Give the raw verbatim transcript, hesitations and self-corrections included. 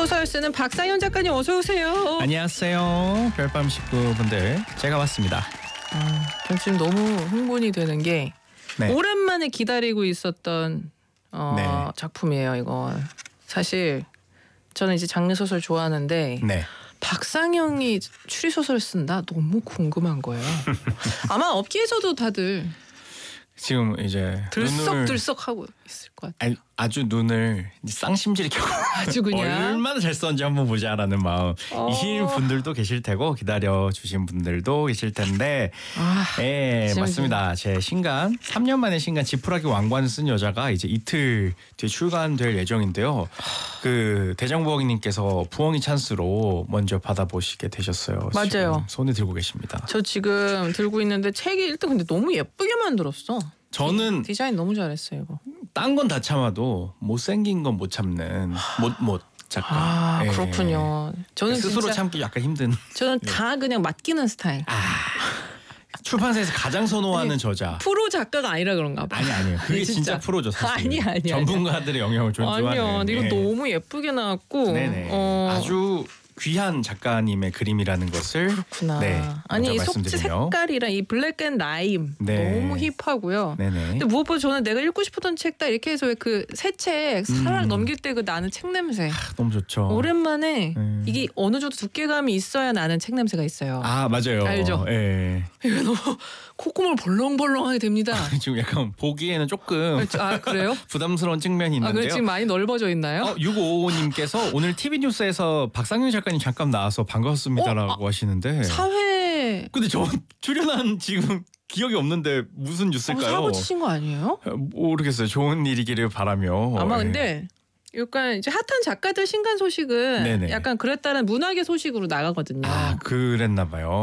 소설 쓰는 박상현 작가님 어서 오세요. 안녕하세요. 별밤 식구 분들, 제가 왔습니다. 음, 전 지금 너무 흥분이 되는 게 네. 오랜만에 기다리고 있었던 어, 네. 작품이에요. 이거 사실 저는 이제 장르 소설 좋아하는데 네. 박상현이 추리 소설 쓴다 너무 궁금한 거예요. 아마 업계에서도 다들 지금 이제 들썩들썩 하고 있을 것 같아요. 눈을, 아주 눈을 쌍심지를 켜고 아주 그냥 얼마나 잘 썼는지 한번 보자라는 마음 어... 이신 분들도 계실 테고 기다려 주신 분들도 계실 텐데 아, 예, 지금 맞습니다. 제 신간 삼 년 만에 신간 지푸라기 왕관을 쓴 여자가 이제 이틀 뒤에 출간될 예정인데요. 그 대장부엉이님께서 부엉이 찬스로 먼저 받아보시게 되셨어요. 맞아요. 손에 들고 계십니다. 저 지금 들고 있는데 책이 일단 근데 너무 예쁘게 만들었어. 저는 디, 디자인 너무 잘했어요 이거. 딴 건 다 참아도 못생긴 건 못 참는 못못 작가. 아 예. 그렇군요. 저는 스스로 진짜, 참기 약간 힘든. 저는 예. 다 그냥 맡기는 스타일. 아 출판사에서 가장 선호하는 아니, 저자. 프로 작가가 아니라 그런가 봐. 아니 아니요. 그게 진짜. 진짜 프로죠 사실. 아니 아니. 전문가들의 영향을 존중하는. 아니야. 근데 이거 예. 너무 예쁘게 나왔고. 네네. 어, 아주 귀한 작가님의 그림이라는 것을. 그렇구나. 네, 아니 이 먼저 속지 말씀드리며. 색깔이랑 이 블랙 앤 라임 네. 너무 힙하고요. 네네. 근데 무엇보다 저는 내가 읽고 싶었던 책 딱 이렇게 해서 왜 그 새 책 사랑 음. 넘길 때 그 나는 책 냄새. 너무 좋죠. 오랜만에 음. 이게 어느 정도 두께감이 있어야 나는 책 냄새가 있어요. 아 맞아요. 알죠? 예. 이거 너무 콧구멍을 벌렁벌렁하게 됩니다. 지금 약간 보기에는 조금 아 그래요? 부담스러운 측면이 아 있는데요. 그래 지금 많이 넓어져 있나요? 어, 육오오오님께서 오늘 티비 뉴스에서 박상현 작가님 잠깐 나와서 반갑습니다라고 어? 하시는데. 사회 근데 저 출연한 지금 기억이 없는데 무슨 어, 뉴스일까요? 사고 치신 거 아니에요? 모르겠어요. 좋은 일이기를 바라며. 아마 예. 근데 약간 이제 핫한 작가들 신간 소식은 네네. 약간 그랬다는 문학의 소식으로 나가거든요. 아 그랬나 봐요.